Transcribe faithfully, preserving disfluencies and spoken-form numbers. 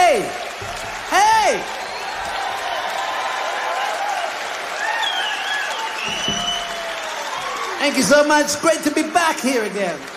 Hey! Hey! Thank you so much. Great to be back here again.